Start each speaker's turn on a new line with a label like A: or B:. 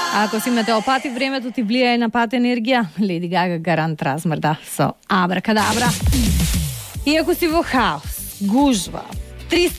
A: A ako si meteopati, времето ти влияе на пат енергија, Леди Гага гарант размрда со абракадабра. И ако си во хаос, гужва, 300